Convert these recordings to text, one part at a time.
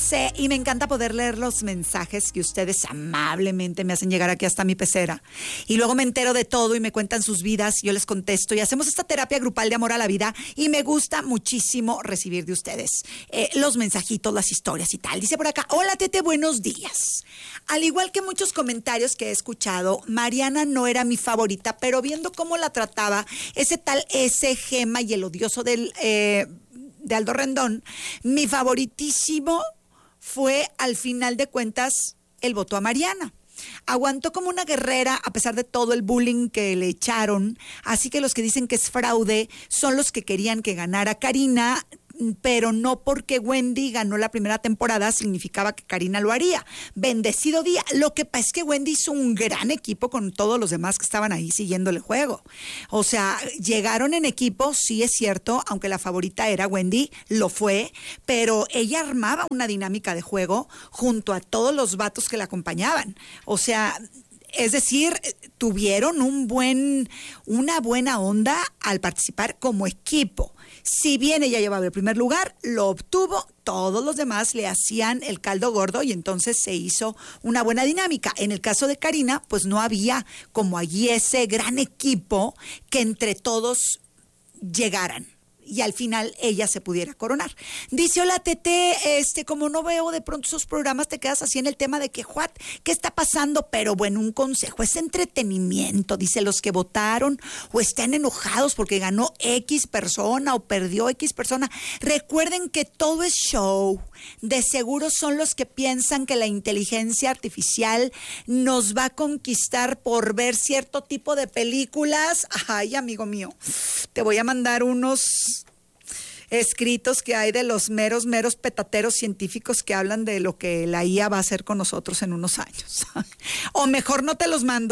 sé y me encanta poder leer los mensajes que ustedes amablemente me hacen llegar aquí hasta mi pecera. Y luego me entero de todo y me cuentan sus vidas, yo les contesto y hacemos esta terapia grupal de amor a la vida y me gusta muchísimo recibir de ustedes los mensajitos, las historias y tal. Dice por acá, hola Tete, buenos días. Al igual que muchos comentarios que he escuchado, Mariana no era mi favorita, pero viendo cómo la trataba ese tal S. Gema y el odioso de Aldo Rendón, mi favoritísimo fue, al final de cuentas, el voto a Mariana. Aguantó como una guerrera a pesar de todo el bullying que le echaron, así que los que dicen que es fraude son los que querían que ganara Karina, pero no porque Wendy ganó la primera temporada significaba que Karina lo haría. Bendecido día. Lo que pasa es que Wendy hizo un gran equipo con todos los demás que estaban ahí siguiendo el juego. O sea, llegaron en equipo, sí es cierto, aunque la favorita era Wendy, lo fue, pero ella armaba una dinámica de juego junto a todos los vatos que la acompañaban. O sea, es decir, tuvieron una buena onda al participar como equipo. Si bien ella llevaba el primer lugar, lo obtuvo, todos los demás le hacían el caldo gordo y entonces se hizo una buena dinámica. En el caso de Karina, pues no había como allí ese gran equipo que entre todos llegaran y al final ella se pudiera coronar. Dice, hola Tete, como no veo de pronto esos programas, te quedas así en el tema de que, ¿qué está pasando? Pero bueno, un consejo, es entretenimiento. Dice, los que votaron o están enojados porque ganó X persona o perdió X persona, recuerden que todo es show. De seguro son los que piensan que la inteligencia artificial nos va a conquistar por ver cierto tipo de películas. Ay, amigo mío, te voy a mandar unos escritos que hay de los meros petateros científicos que hablan de lo que la IA va a hacer con nosotros en unos años. O mejor no te los mando.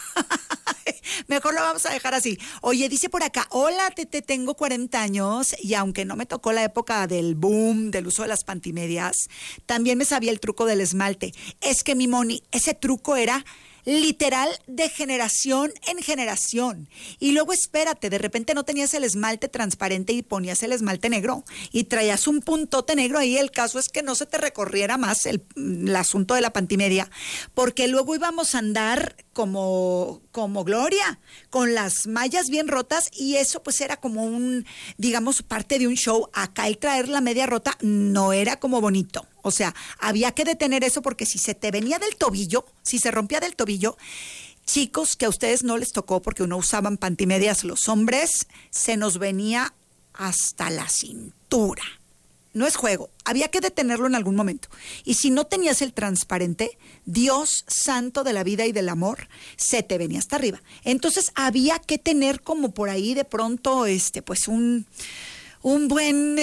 Mejor lo vamos a dejar así. Oye, dice por acá, hola Tete, tengo 40 años y aunque no me tocó la época del boom, del uso de las pantimedias, también me sabía el truco del esmalte. Es que mi Moni, ese truco era literal de generación en generación. Y luego espérate, de repente no tenías el esmalte transparente y ponías el esmalte negro y traías un puntote negro ahí. El caso es que no se te recorriera más el asunto de la pantimedia, porque luego íbamos a andar como Gloria, con las mallas bien rotas, y eso pues era como digamos, parte de un show. Acá el traer la media rota no era como bonito. O sea, había que detener eso porque si se te venía del tobillo, si se rompía del tobillo, chicos, que a ustedes no les tocó porque no usaban pantimedias los hombres, se nos venía hasta la cintura. No es juego, había que detenerlo en algún momento. Y si no tenías el transparente, Dios santo de la vida y del amor, se te venía hasta arriba. Entonces había que tener como por ahí de pronto, pues un buen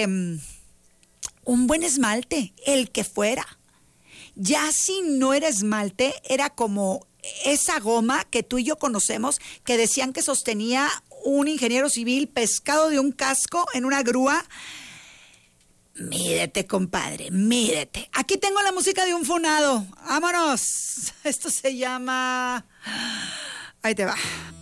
esmalte, el que fuera. Ya si no era esmalte, era como esa goma que tú y yo conocemos, que decían que sostenía un ingeniero civil pescado de un casco en una grúa. Mídete, compadre, mídete. Aquí tengo la música de un funado. ¡Vámonos! Esto se llama... Ahí te va.